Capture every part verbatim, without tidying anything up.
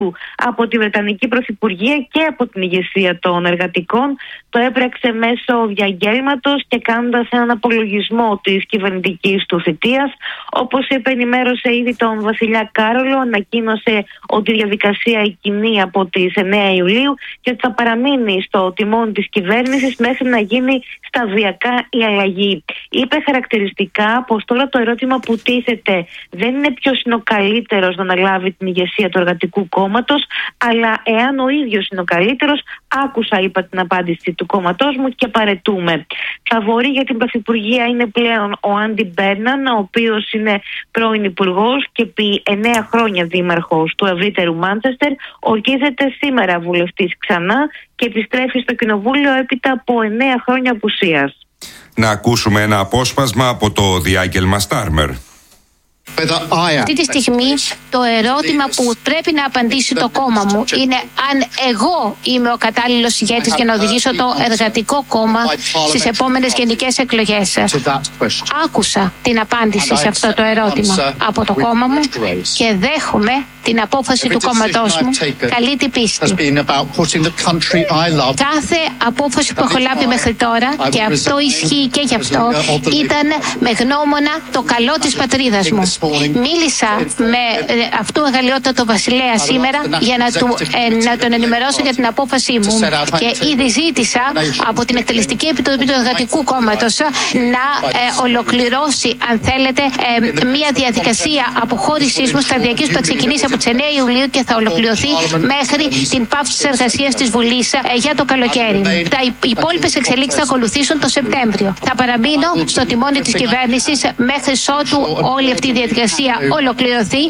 από τη Βρετανική Πρωθυπουργία και από την ηγεσία των εργατικών. Το έπραξε μέσω διαγγέλματος και κάνοντας έναν απολογισμό της κυβερνητικής του θητείας. Όπως ενημέρωσε ήδη τον βασιλιά Κάρολο, ανακοίνωσε ότι η διαδικασία εκκινεί από τις εννέα Ιουλίου και ότι θα παραμείνει στο τιμόνι της κυβέρνησης μέχρι να γίνει σταδιακά η αλλαγή. Είπε χαρακτηριστικά πως τώρα το ερώτημα που τίθεται δεν είναι ποιος είναι ο καλύτερος να αναλάβει την ηγεσία του Εργατικού Κόμματος, αλλά εάν ο ίδιος είναι ο καλύτερος. Άκουσα, είπα, την απάντηση του κόμματός μου και παρετούμε. Φαβορί για την Πρωθυπουργία είναι πλέον ο Άντι Μπέρναν, ο οποίος είναι πρώην υπουργός και επί εννέα χρόνια δήμαρχος του ευρύτερου Μάντσεστερ. Ορκίζεται σήμερα βουλευτής ξανά και επιστρέφει στο κοινοβούλιο έπειτα από εννέα χρόνια απουσίας. Να ακούσουμε ένα απόσπασμα από το διάγγελμα Στάρμερ. Αυτή τη στιγμή το ερώτημα που πρέπει να απαντήσει το κόμμα μου είναι αν εγώ είμαι ο κατάλληλος ηγέτης για να οδηγήσω το Εργατικό Κόμμα στις επόμενες γενικές εκλογές. Άκουσα την απάντηση σε αυτό το ερώτημα από το κόμμα μου και δέχομαι την απόφαση του κόμματός μου καλή την πίστη. Κάθε απόφαση που έχω λάβει μέχρι τώρα, και αυτό ισχύει και γι' αυτό, ήταν με γνώμονα το καλό της πατρίδας μου. Μίλησα με αυτού αγαλιότατο βασιλέα σήμερα για να, του, ε, να τον ενημερώσω για την απόφασή μου και ήδη ζήτησα από την Εκτελεστική Επιτροπή του Εργατικού Κόμματος να ε, ολοκληρώσει, αν θέλετε, ε, μια διαδικασία αποχώρησής μου σταδιακής που θα ξεκινήσει από τις εννέα Ιουλίου και θα ολοκληρωθεί μέχρι την πάυση της εργασίας της Βουλής ε, για το καλοκαίρι. Τα υπόλοιπες εξελίξεις θα ακολουθήσουν το Σεπτέμβριο. Θα παραμείνω στο τιμόνι της κυβέρνησης μέχρι ότου όλη αυτή η διαδικασία ολοκληρωθεί.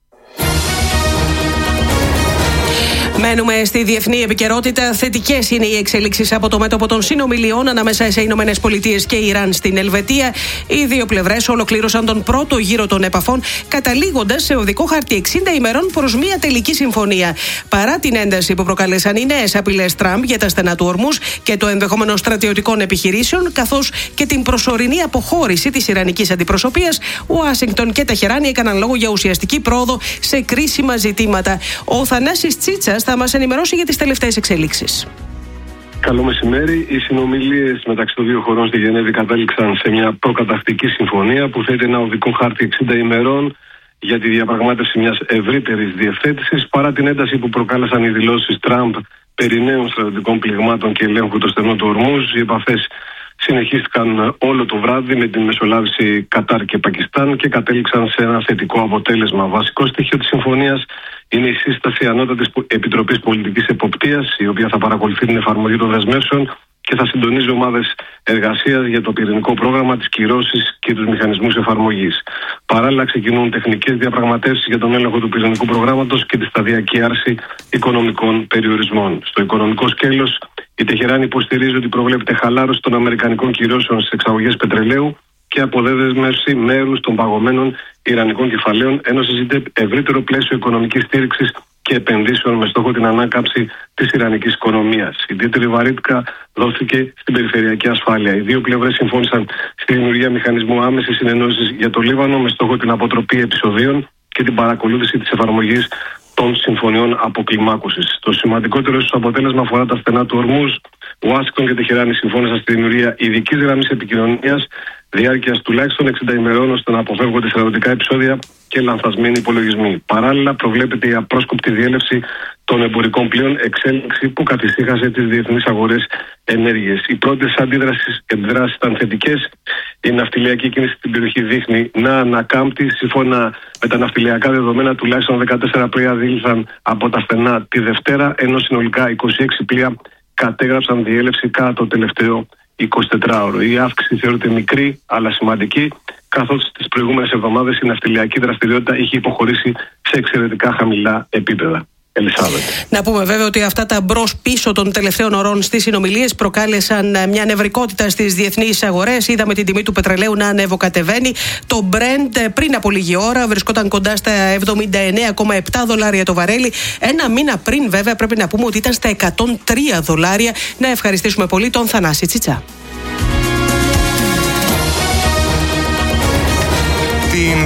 Μένουμε στη διεθνή επικαιρότητα. Θετικές είναι οι εξελίξεις από το μέτωπο των συνομιλιών ανάμεσα σε Ηνωμένες Πολιτείες και Ιράν στην Ελβετία. Οι δύο πλευρές ολοκλήρωσαν τον πρώτο γύρο των επαφών, καταλήγοντας σε οδικό χάρτη εξήντα ημερών προς μια τελική συμφωνία. Παρά την ένταση που προκαλέσαν οι νέες απειλές Τραμπ για τα στενά του Ορμούζ και το ενδεχόμενο στρατιωτικών επιχειρήσεων, καθώς και την προσωρινή αποχώρηση της Ιρανικής αντιπροσωπείας, Ουάσιγκτον και Τεχεράνη έκαναν λόγο για ουσιαστική πρόοδο σε κρίσιμα ζητήματα. Ο Θανάσης Τσίτσας θα μας ενημερώσει για τις τελευταίες εξελίξεις. Καλό μεσημέρι. Οι συνομιλίες μεταξύ των δύο χωρών στη Γενέβη κατέληξαν σε μια προκαταρκτική συμφωνία που θέτει ένα οδικό χάρτη εξήντα ημερών για τη διαπραγμάτευση μιας ευρύτερης διευθέτησης, παρά την ένταση που προκάλεσαν οι δηλώσεις Τραμπ περί νέων στρατιωτικών πληγμάτων και ελέγχου του στενού του Ορμούζ. Οι επαφές συνεχίστηκαν όλο το βράδυ με την μεσολάβηση Κατάρ και Πακιστάν και κατέληξαν σε ένα θετικό αποτέλεσμα. Βασικό στοιχείο της συμφωνίας είναι η σύσταση Ανώτατης Επιτροπής Πολιτικής Εποπτείας, η οποία θα παρακολουθεί την εφαρμογή των δεσμεύσεων και θα συντονίζει ομάδες εργασίας για το πυρηνικό πρόγραμμα, τις κυρώσεις και τους μηχανισμούς εφαρμογής. Παράλληλα, ξεκινούν τεχνικές διαπραγματεύσεις για τον έλεγχο του πυρηνικού προγράμματος και τη σταδιακή άρση οικονομικών περιορισμών. Στο οικονομικό σκέλος, η Τεχεράνη υποστηρίζει ότι προβλέπεται χαλάρωση των αμερικανικών κυρώσεων στις εξαγωγές πετρελαίου και αποδέσμευση μέρους των παγωμένων ιρανικών κεφαλαίων, ενώ συζητείται ευρύτερο πλαίσιο οικονομικής στήριξης και επενδύσεων με στόχο την ανάκαμψη της ιρανικής οικονομίας. Ιδιαίτερη βαρύτητα δόθηκε στην περιφερειακή ασφάλεια. Οι δύο πλευρές συμφώνησαν στη δημιουργία μηχανισμού άμεσης συνεννόησης για το Λίβανο με στόχο την αποτροπή επεισοδίων και την παρακολούθηση της εφαρμογής των συμφωνιών αποκλιμάκωσης. Το σημαντικότερο ίσως αποτέλεσμα αφορά τα στενά του Ορμούζ. Ουάσιγκτον και Τεχεράνη συμφώνησαν στη δημιουργία ειδικής γραμμής επικοινωνίας διάρκειας τουλάχιστον εξήντα ημερών, ώστε να αποφεύγονται στρατιωτικά επεισόδια και λανθασμένοι υπολογισμοί. Παράλληλα, προβλέπεται η απρόσκοπτη διέλευση των εμπορικών πλοίων, εξέλιξη που καθησύχασε τις διεθνείς αγορές ενέργειας. Οι πρώτες αντίδρασεις επιδράσεις ήταν θετικές. Η ναυτιλιακή κίνηση στην περιοχή δείχνει να ανακάμπτει. Σύμφωνα με τα ναυτιλιακά δεδομένα, τουλάχιστον δεκατέσσερα πλοία δήλωσαν από τα στενά τη Δευτέρα, ενώ συνολικά είκοσι έξι πλοία κατέγραψαν διέλευση κατά το τελευταίο εικοσιτετράωρο. Η αύξηση θεωρείται μικρή αλλά σημαντική, καθώς τις προηγούμενες εβδομάδες η ναυτιλιακή δραστηριότητα είχε υποχωρήσει σε εξαιρετικά χαμηλά επίπεδα. Ελισάβετ. Να πούμε βέβαια ότι αυτά τα μπρος-πίσω των τελευταίων ωρών στις συνομιλίες προκάλεσαν μια νευρικότητα στις διεθνείς αγορές. Είδαμε την τιμή του πετρελαίου να ανεβοκατεβαίνει. Το Brent πριν από λίγη ώρα βρισκόταν κοντά στα εβδομήντα εννέα κόμμα επτά δολάρια το βαρέλι. Ένα μήνα πριν βέβαια πρέπει να πούμε ότι ήταν στα εκατόν τρία δολάρια. Να ευχαριστήσουμε πολύ τον Θανάση Τσίτσα. Την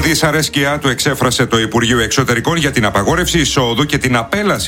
δυσαρέσκειά του εξέφρασε το Υπουργείο Εξωτερικών για την απαγόρευση εισόδου και την απέλαση